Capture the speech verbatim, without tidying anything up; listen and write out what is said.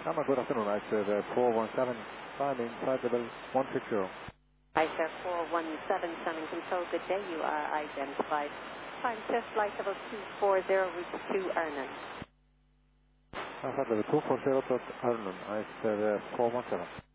Kama, good afternoon. I said uh, four one seven, climb inside level one six zero. I said four one seven, Sun and Control, good day. You are identified. Climb test flight level two four zero, route to Arnhem. I said level two four zero to Arnhem. I said uh, four one seven.